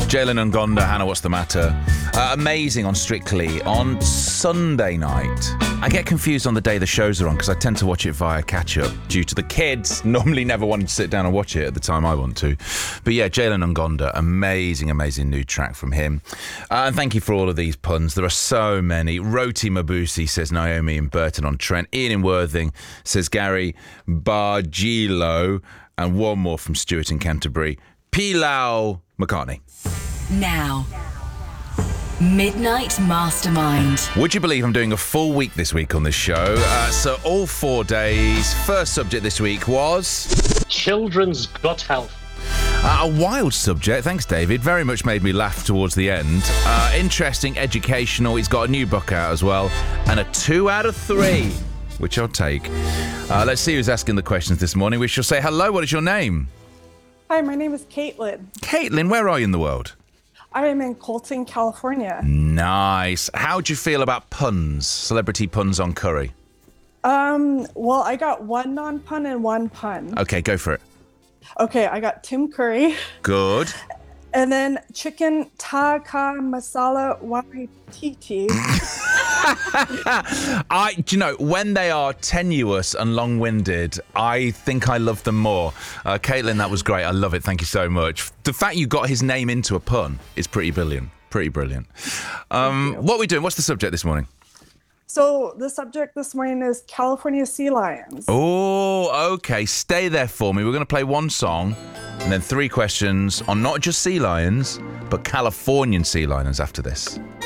Jalen Ngonda, Hannah, what's the matter? Amazing on Strictly on Sunday night. I get confused on the day the shows are on because I tend to watch it via catch-up due to the kids normally never wanting to sit down and watch it at the time I want to. But yeah, Jalen Ngonda, amazing new track from him. And thank you for all of these puns. There are so many. Roti Mabusi says Naomi in Burton-on-Trent. Ian in Worthing says Gary Bargilo. And one more from Stuart in Canterbury. Pilau McCartney. Now, Midnight Mastermind. Would you believe I'm doing a full week this week on this show? So all 4 days. First subject this week was... children's gut health. A wild subject, thanks David. Very much made me laugh towards the end. Interesting, educational. He's got a new book out as well. And a 2 out of 3, which I'll take. Let's see who's asking the questions this morning. We shall say hello. What is your name? Hi, my name is Caitlin. Caitlin, where are you in the world? I am in Colton, California. Nice. How do you feel about puns, celebrity puns on curry? Well, I got one non-pun and one pun. Okay, go for it. Okay, I got Tim Curry. Good. And then chicken tikka masala waititi. Do you know, when they are tenuous and long-winded, I think I love them more. Caitlin, that was great. I love it. Thank you so much. The fact you got his name into a pun is pretty brilliant. Pretty brilliant. What are we doing? What's the subject this morning? So the subject this morning is California sea lions. Oh, okay. Stay there for me. We're going to play one song and then 3 questions on not just sea lions, but Californian sea lions after this.